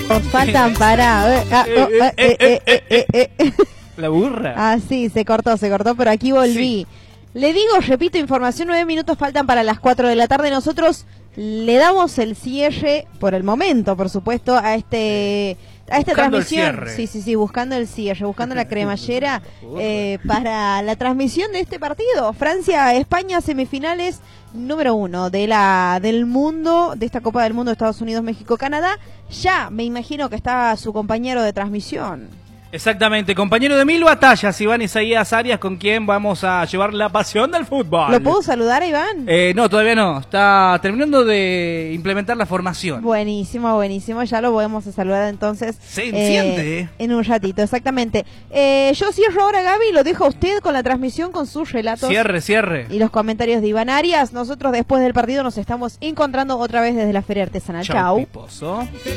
faltan para... La burra. Ah, sí, se cortó, pero aquí volví. Sí. Le digo, repito, información, 9 minutos faltan para las 4 de la tarde. Nosotros le damos el cierre, por el momento, por supuesto, a esta transmisión. Sí, buscando el cierre, buscando la cremallera para la transmisión de este partido. Francia-España, semifinales número 1 del mundo, de esta Copa del Mundo, Estados Unidos, México, Canadá. Ya me imagino que está su compañero de transmisión. Exactamente, compañero de mil batallas, Iván Isaías Arias, con quien vamos a llevar la pasión del fútbol. ¿Lo puedo saludar, Iván? No, todavía no, está terminando de implementar la formación. Buenísimo, ya lo podemos saludar entonces. Se enciende. En un ratito, exactamente. Yo cierro ahora, Gaby, lo dejo a usted con la transmisión, con sus relatos. Cierre. Y los comentarios de Iván Arias. Nosotros después del partido nos estamos encontrando otra vez desde la Feria Artesanal. Chau. Piposo.